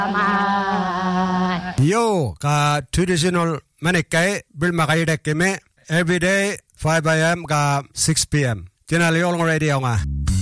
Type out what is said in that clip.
Yo ka traditional manikai bil makai dekeme every day 5 a.m. ka 6 p.m. Tinali all already nga.